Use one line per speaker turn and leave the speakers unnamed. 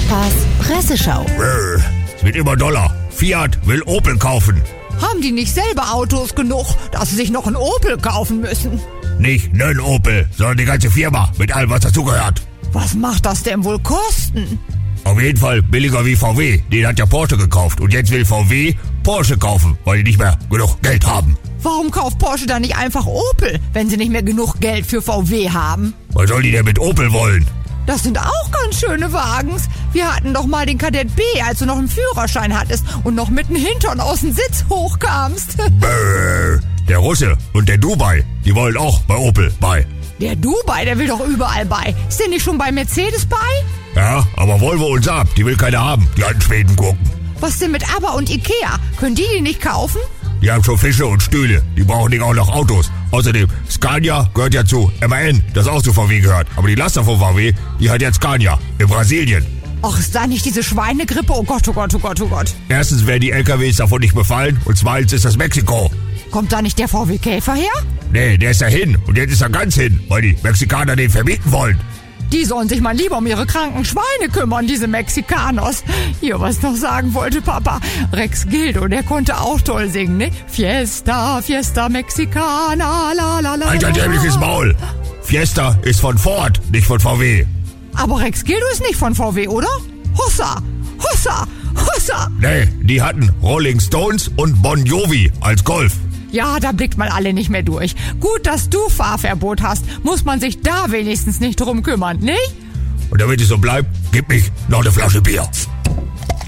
Papas Presseschau.
Es wird immer doller. Fiat will Opel kaufen.
Haben die nicht selber Autos genug, dass sie sich noch einen Opel kaufen müssen?
Nicht nen Opel, sondern die ganze Firma mit allem, was dazugehört.
Was macht das denn wohl kosten?
Auf jeden Fall billiger wie VW. Den hat ja Porsche gekauft. Und jetzt will VW Porsche kaufen, weil die nicht mehr genug Geld haben.
Warum kauft Porsche dann nicht einfach Opel, wenn sie nicht mehr genug Geld für VW haben?
Was soll die denn mit Opel wollen?
Das sind auch ganz schöne Wagens. Wir hatten doch mal den Kadett B, als du noch einen Führerschein hattest und noch mit dem Hintern aus dem Sitz hochkamst.
Der Russe und der Dubai, die wollen auch bei Opel bei.
Der Dubai, der will doch überall bei. Ist der nicht schon bei Mercedes bei?
Ja, aber Volvo und Saab, die will keiner haben, die alten Schwedengurken.
Was denn mit ABBA und Ikea? Können die nicht kaufen?
Die haben schon Fische und Stühle, die brauchen nicht auch noch Autos. Außerdem, Scania gehört ja zu MAN, das auch zu VW gehört. Aber die Laster von VW, die hat jetzt Scania in Brasilien.
Ach, ist da nicht diese Schweinegrippe? Oh Gott, oh Gott, oh Gott, oh Gott.
Erstens werden die LKWs davon nicht befallen und zweitens ist das Mexiko.
Kommt da nicht der VW Käfer her?
Nee, der ist da hin und jetzt ist er ganz hin, weil die Mexikaner den verbieten wollen.
Die sollen sich mal lieber um ihre kranken Schweine kümmern, diese Mexikanos. Hier, was ich noch sagen wollte, Papa. Rex Gildo, der konnte auch toll singen, ne? Fiesta, Fiesta Mexicana, la la la.
Alter, dämliches Maul. Fiesta ist von Ford, nicht von VW.
Aber Rex Gildo ist nicht von VW, oder? Hossa, Hossa, Hossa.
Nee, die hatten Rolling Stones und Bon Jovi als Golf.
Ja, da blickt man alle nicht mehr durch. Gut, dass du Fahrverbot hast. Muss man sich da wenigstens nicht drum kümmern, nicht?
Und damit es so bleibt, gib mich noch eine Flasche Bier.